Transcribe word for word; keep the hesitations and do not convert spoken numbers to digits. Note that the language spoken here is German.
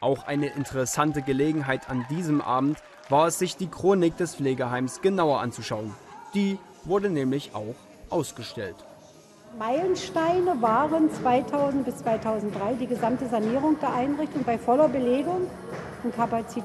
Auch eine interessante Gelegenheit an diesem Abend war es, sich die Chronik des Pflegeheims genauer anzuschauen. Die wurde nämlich auch ausgestellt. Meilensteine waren zweitausend bis zweitausenddrei die gesamte Sanierung der Einrichtung bei voller Belegung und Kapazität.